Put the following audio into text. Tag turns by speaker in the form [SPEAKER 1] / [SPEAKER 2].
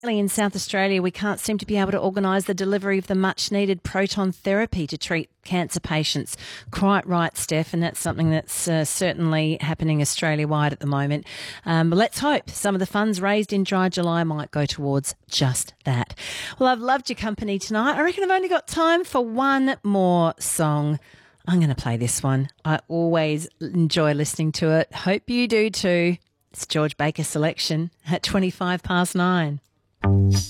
[SPEAKER 1] In South Australia, we can't seem to be able to organise the delivery of the much-needed proton therapy to treat cancer patients. Quite right, Steph, and that's something that's certainly happening Australia-wide at the moment. But let's hope some of the funds raised in Dry July might go towards just that. Well, I've loved your company tonight. I reckon I've only got time for one more song. I'm going to play this one. I always enjoy listening to it. Hope you do too. It's George Baker Selection at 9:25.